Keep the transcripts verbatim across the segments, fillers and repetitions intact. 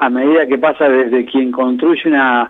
a medida que pasa desde quien construye una,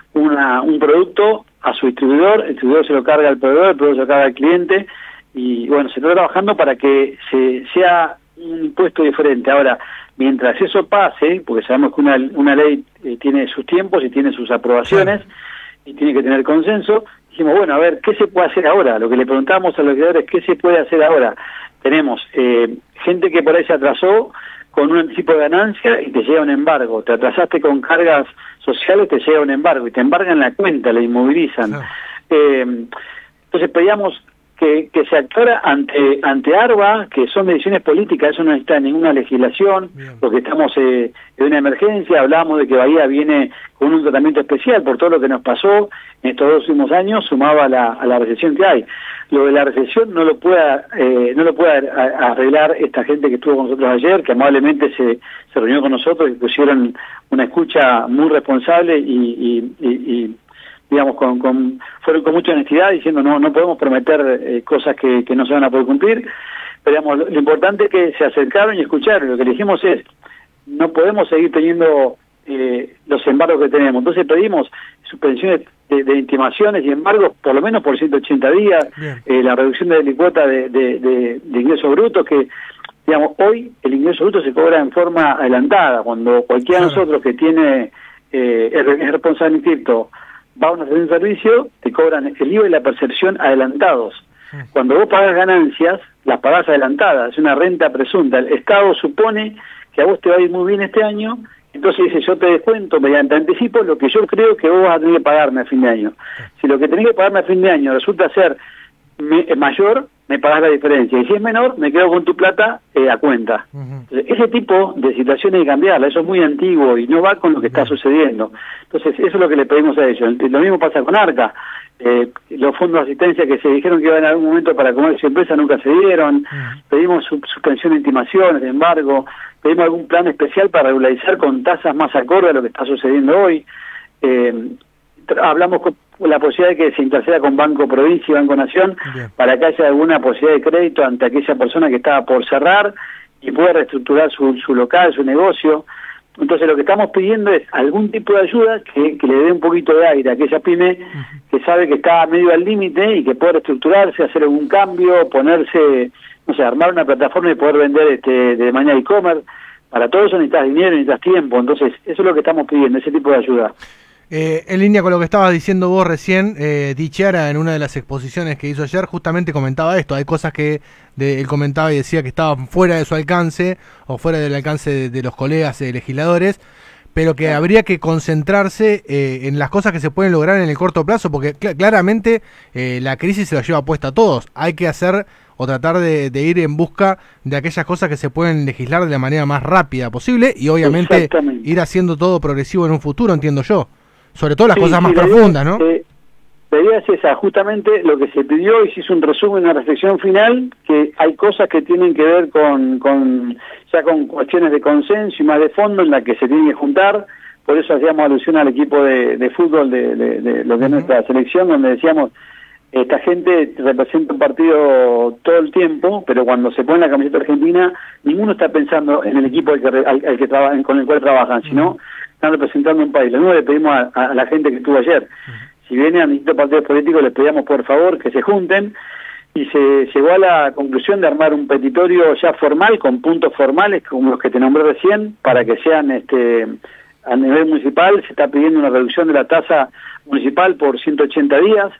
una un producto a su distribuidor, el distribuidor se lo carga al proveedor, el proveedor se lo carga al cliente, y bueno, se está trabajando para que se sea un impuesto diferente. Ahora, mientras eso pase, porque sabemos que una, una ley eh, tiene sus tiempos y tiene sus aprobaciones, y tiene que tener consenso, dijimos, bueno, a ver, ¿qué se puede hacer ahora? Lo que le preguntamos a los legisladores, ¿qué se puede hacer ahora? Tenemos eh, gente que por ahí se atrasó con un anticipo de ganancia y te llega un embargo. Te atrasaste con cargas sociales, te llega un embargo y te embargan la cuenta, la inmovilizan. Ah. Eh, entonces pedíamos que, que se actuara ante ante ARBA, que son decisiones políticas, eso no está en ninguna legislación, Bien. Porque estamos eh, en una emergencia, hablamos de que Bahía viene con un tratamiento especial por todo lo que nos pasó en estos dos últimos años, sumado a la, a la recesión que hay. Lo de la recesión no lo pueda eh, no lo puede arreglar esta gente que estuvo con nosotros ayer, que amablemente se, se reunió con nosotros y pusieron una escucha muy responsable y, y, y, y digamos, con, con, fueron con mucha honestidad diciendo no no podemos prometer eh, cosas que, que no se van a poder cumplir, pero digamos, lo, lo importante es que se acercaron y escucharon. Lo que le dijimos es, no podemos seguir teniendo eh, los embargos que tenemos, entonces pedimos suspensiones de, de intimaciones y embargos por lo menos por ciento ochenta días, eh, la reducción de la licuota de, de, de, de ingresos brutos, que digamos, hoy el ingreso bruto se cobra en forma adelantada, cuando cualquiera de nosotros que tiene eh, es responsable en cripto va a una estación de servicio, te cobran el I V A y la percepción adelantados. Cuando vos pagas ganancias, las pagás adelantadas, es una renta presunta. El Estado supone que a vos te va a ir muy bien este año, entonces dice, yo te descuento mediante anticipo lo que yo creo que vos vas a tener que pagarme a fin de año. Si lo que tenés que pagarme a fin de año resulta ser me, mayor, me pagás la diferencia, y si es menor, me quedo con tu plata eh, a cuenta. Uh-huh. Entonces, ese tipo de situaciones hay que cambiarla, eso es muy antiguo y no va con lo que está sucediendo. Entonces, eso es lo que le pedimos a ellos. Lo mismo pasa con ARCA. Eh, los fondos de asistencia que se dijeron que iban en algún momento para comercio y empresa nunca se dieron. Uh-huh. Pedimos su, suspensión de intimaciones, de embargo, pedimos algún plan especial para regularizar con tasas más acorde a lo que está sucediendo hoy. Eh, hablamos con la posibilidad de que se interceda con Banco Provincia y Banco Nación Bien. Para que haya alguna posibilidad de crédito ante aquella persona que estaba por cerrar y pueda reestructurar su, su local, su negocio. Entonces lo que estamos pidiendo es algún tipo de ayuda que, que le dé un poquito de aire a aquella pyme uh-huh. que sabe que está medio al límite y que puede reestructurarse, hacer algún cambio, ponerse, no sé, armar una plataforma y poder vender este de mañana e-commerce. Para todo eso necesitas dinero, necesitas tiempo, entonces eso es lo que estamos pidiendo, ese tipo de ayuda. Eh, en línea con lo que estabas diciendo vos recién, eh, Di Chiara en una de las exposiciones que hizo ayer justamente comentaba esto, hay cosas que de, él comentaba y decía que estaban fuera de su alcance o fuera del alcance de, de los colegas eh, legisladores, pero que habría que concentrarse eh, en las cosas que se pueden lograr en el corto plazo, porque cl- claramente eh, la crisis se la lleva puesta a todos, hay que hacer o tratar de, de ir en busca de aquellas cosas que se pueden legislar de la manera más rápida posible y obviamente ir haciendo todo progresivo en un futuro, entiendo yo. Sobre todo las sí, cosas sí, más profundas, ¿no? Eh, la idea es esa, justamente lo que se pidió y se hizo un resumen, una reflexión final, que hay cosas que tienen que ver con, con ya con cuestiones de consenso y más de fondo en la que se tienen que juntar. Por eso hacíamos alusión al equipo de, de fútbol de, de, de lo que es uh-huh. nuestra selección, donde decíamos, esta gente representa un partido todo el tiempo, pero cuando se pone la camiseta argentina, ninguno está pensando en el equipo al que, al, al que traba, con el cual trabajan, sino están representando un país. Lo mismo le pedimos a, a la gente que estuvo ayer. Si vienen a distintos partidos políticos, les pedíamos por favor que se junten, y se llegó a la conclusión de armar un petitorio ya formal, con puntos formales, como los que te nombré recién, para que sean, este a nivel municipal, se está pidiendo una reducción de la tasa municipal por ciento ochenta días,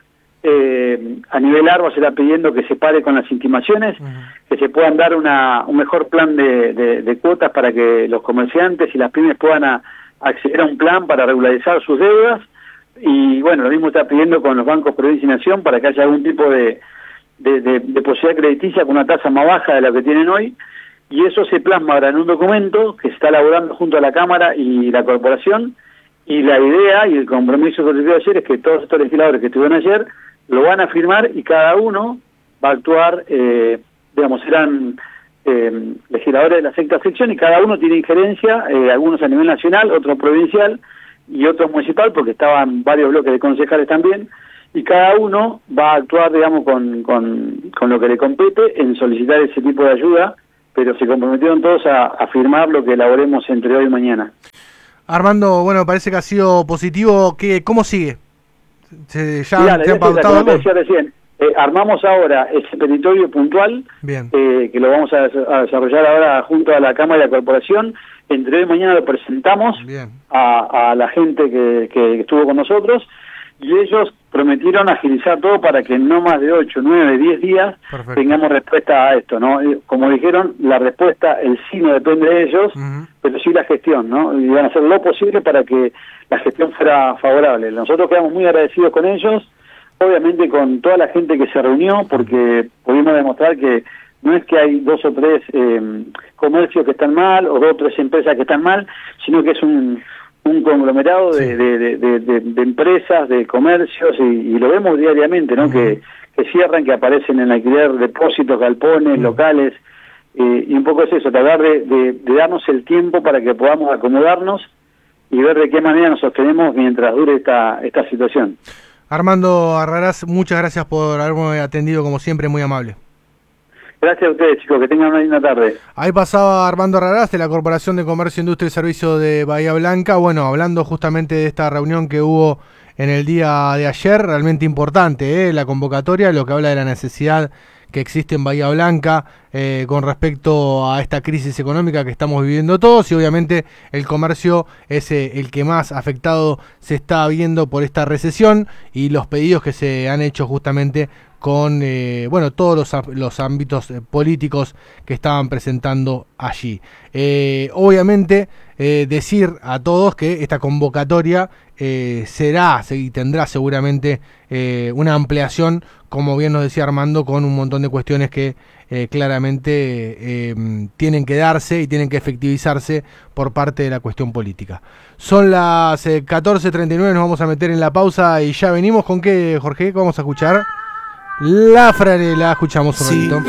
eh, a nivel ARBA se está pidiendo que se pare con las intimaciones, uh-huh. que se puedan dar una un mejor plan de, de, de cuotas para que los comerciantes y las pymes puedan a, acceder a un plan para regularizar sus deudas, y bueno, lo mismo está pidiendo con los bancos Provincia y Nación para que haya algún tipo de, de, de, de posibilidad crediticia con una tasa más baja de la que tienen hoy, y eso se plasma ahora en un documento que se está elaborando junto a la Cámara y la Corporación, y la idea y el compromiso que se dio ayer es que todos estos legisladores que estuvieron ayer lo van a firmar y cada uno va a actuar, eh, digamos, serán Eh, legisladores de la sexta sección y cada uno tiene injerencia, eh, algunos a nivel nacional, otros provincial y otros municipal, porque estaban varios bloques de concejales también, y cada uno va a actuar, digamos, con, con, con lo que le compete en solicitar ese tipo de ayuda, pero se comprometieron todos a, a firmar lo que elaboremos entre hoy y mañana. Armando, bueno, parece que ha sido positivo. ¿Qué, ¿Cómo sigue? ¿Se, ¿Ya Mirá, te han pautado algo? decía recién, eh, armamos ahora ese petitorio puntual, Bien. Eh, que lo vamos a, a desarrollar ahora junto a la Cámara y la Corporación. Entre hoy y mañana lo presentamos a, a la gente que, que estuvo con nosotros, y ellos prometieron agilizar todo para que en no más de ocho, nueve, diez días Perfecto. tengamos respuesta a esto, ¿no? Como dijeron, la respuesta, el sí no depende de ellos, uh-huh. pero sí la gestión, ¿no? Y van a hacer lo posible para que la gestión fuera favorable. Nosotros quedamos muy agradecidos con ellos, obviamente con toda la gente que se reunió, porque pudimos demostrar que no es que hay dos o tres eh, comercios que están mal, o dos o tres empresas que están mal, sino que es un... un conglomerado de, sí. de, de, de, de, de empresas, de comercios, y, y lo vemos diariamente, ¿no? Uh-huh. que, que cierran, que aparecen en alquiler depósitos, galpones, uh-huh. locales, eh, y un poco es eso, tratar de, de, de darnos el tiempo para que podamos acomodarnos y ver de qué manera nos sostenemos mientras dure esta, esta situación. Armando Arrarás, muchas gracias por haberme atendido, como siempre, muy amable. Gracias a ustedes, chicos, que tengan una linda tarde. Ahí pasaba Armando Arrarás de la Corporación de Comercio, Industria y Servicio de Bahía Blanca, bueno, hablando justamente de esta reunión que hubo en el día de ayer, realmente importante, ¿eh? La convocatoria, lo que habla de la necesidad que existe en Bahía Blanca eh, con respecto a esta crisis económica que estamos viviendo todos, y obviamente el comercio es eh, el que más afectado se está viendo por esta recesión, y los pedidos que se han hecho justamente con eh, bueno todos los, los ámbitos eh, políticos que estaban presentando allí. Eh, obviamente eh, decir a todos que esta convocatoria eh, será y tendrá seguramente eh, una ampliación, como bien nos decía Armando, con un montón de cuestiones que eh, claramente eh, tienen que darse y tienen que efectivizarse por parte de la cuestión política. Son las eh, catorce treinta y nueve, nos vamos a meter en la pausa y ya venimos. ¿Con qué, Jorge? ¿Qué vamos a escuchar? La Franela, escuchamos un sí. ratito.